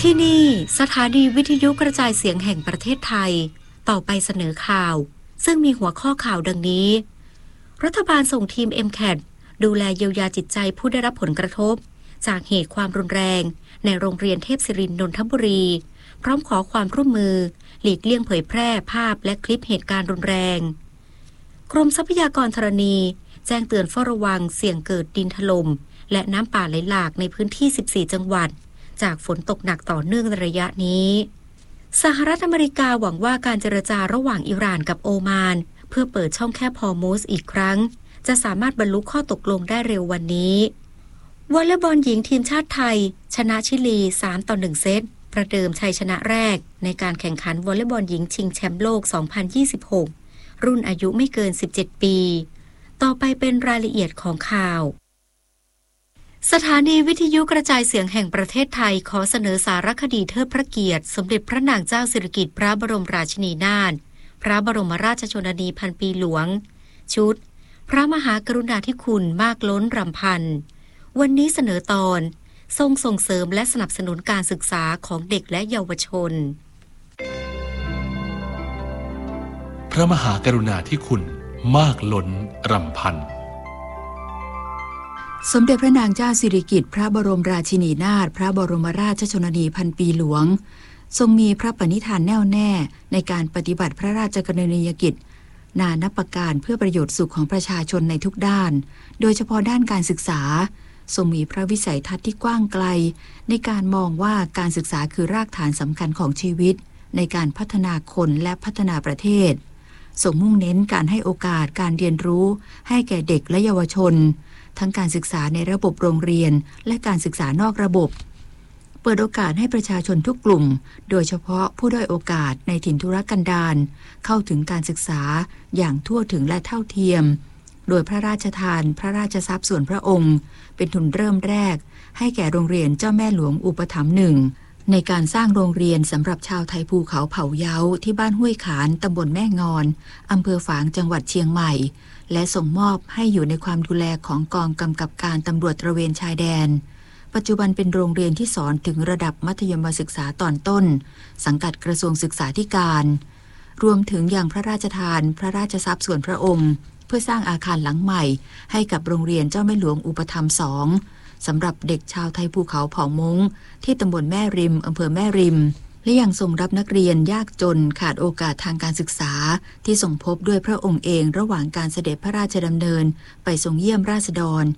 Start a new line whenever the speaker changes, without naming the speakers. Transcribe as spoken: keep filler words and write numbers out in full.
ที่นี่สถานีวิทยุกระจายเสียงแห่งประเทศไทยต่อไปเสนอข่าวซึ่งมีหัวข้อข่าวดังนี้รัฐบาลส่งทีม เอ็ม แคท ดูแลเยียวยาจิตใจผู้ได้รับผลกระทบจากเหตุความรุนแรงในโรงเรียนเทพศิรินทร์นนทบุรีพร้อมขอความร่วมมือหลีกเลี่ยงเผยแพร่ภาพและคลิปเหตุการณ์รุนแรงกรมทรัพยากรธรณีแจ้งเตือนเฝ้าระวังเสี่ยงเกิดดินถล่มและน้ำป่าไหลหลากในพื้นที่สิบสี่จังหวัดจากฝนตกหนักต่อเนื่องในระยะนี้สหรัฐอเมริกาหวังว่าการเจรจาระหว่างอิหร่านกับโอมานเพื่อเปิดช่องแคบฮอร์มุซอีกครั้งจะสามารถบรรลุข้อตกลงได้เร็ววันนี้วอลเลย์บอลหญิงทีมชาติไทยชนะชิลีสามต่อหนึ่งเซตประเดิมชัยชนะแรกในการแข่งขันวอลเลย์บอลหญิงชิงแชมป์โลกสองพันยี่สิบหกรุ่นอายุไม่เกินสิบเจ็ดปีต่อไปเป็นรายละเอียดของข่าวสถานีวิทยุกระจายเสียงแห่งประเทศไทยขอเสนอสารคดีเทิดพระเกียรติสมเด็จพระนางเจ้าสิริกิติ์พระบรมราชินีนาถพระบรมราชชนนีพันปีหลวงชุดพระมหากรุณาธิคุณมากล้นรำพันวันนี้เสนอตอนทรงส่งเสริมและสนับสนุนการศึกษาของเด็กและเยาวชน
พระมหากรุณาธิคุณมากล้นรำพัน
สมเด็จพระนางเจ้าสิริกิติ์พระบรมราชินีนาถพระบรมราชชนนีพันปีหลวงทรงมีพระปณิธานแน่วแน่ในการปฏิบัติพระราชกรณียกิจนานับประการเพื่อประโยชน์สุขของประชาชนในทุกด้านโดยเฉพาะด้านการศึกษาทรงมีพระวิสัยทัศน์ที่กว้างไกลในการมองว่าการศึกษาคือรากฐานสำคัญของชีวิตในการพัฒนาคนและพัฒนาประเทศทรงมุ่งเน้นการให้โอกาสการเรียนรู้ให้แก่เด็กและเยาวชนทั้งการศึกษาในระบบโรงเรียนและการศึกษานอกระบบเปิดโอกาสให้ประชาชนทุกกลุ่มโดยเฉพาะผู้ด้อยโอกาสในถิ่นทุรกันดารเข้าถึงการศึกษาอย่างทั่วถึงและเท่าเทียมโดยพระราชทานพระราชทรัพย์ส่วนพระองค์เป็นทุนเริ่มแรกให้แก่โรงเรียนเจ้าแม่หลวงอุปถัมภ์หนึ่งในการสร้างโรงเรียนสำหรับชาวไทยภูเขาเผ่าเย้าที่บ้านห้วยขานตำบลแม่งอนอำเภอฝางจังหวัดเชียงใหม่และส่งมอบให้อยู่ในความดูแลของกองกำกับการตำรวจตระเวนชายแดนปัจจุบันเป็นโรงเรียนที่สอนถึงระดับมัธยมศึกษาตอนต้นสังกัดกระทรวงศึกษาธิการรวมถึงอย่างพระราชทานพระราชทรัพย์ส่วนพระองค์เพื่อสร้างอาคารหลังใหม่ให้กับโรงเรียนเจ้าแม่หลวงอุปถัมภ์สองสำหรับเด็กชาวไทยภูเขาเผ่ามงที่ตำบลแม่ริมอำเภอแม่ริมและยังทรงรับนักเรียนยากจนขาดโอกาสทางการศึกษาที่ส่งพบด้วยพระองค์เองระหว่างการเสด็จพระราชดำเนินไปทรงเยี่ยมราษฎร